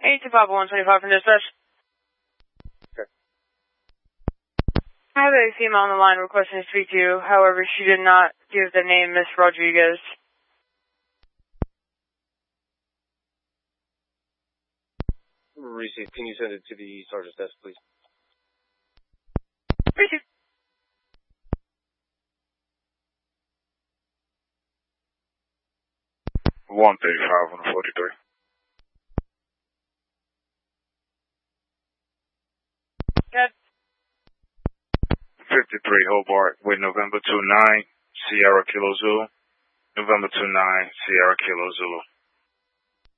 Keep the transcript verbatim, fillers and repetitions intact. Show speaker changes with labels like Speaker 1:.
Speaker 1: eight to Papa one twenty-five from dispatch.
Speaker 2: Okay.
Speaker 1: I have a female on the line requesting to speak to you. However, she did not give the name Miss Rodriguez.
Speaker 2: Receive. Can you send it to the sergeant's desk, please?
Speaker 1: Receive.
Speaker 3: one thirty-five on the forty-three.
Speaker 1: Good.
Speaker 3: fifty-three Hobart with November two nine, Sierra Kilo Zulu. November two nine, Sierra Kilo Zulu.